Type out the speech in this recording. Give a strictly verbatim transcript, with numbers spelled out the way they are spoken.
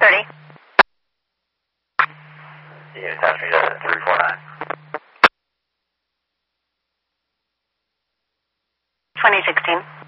thirty. You attach me to three four nine. twenty sixteen.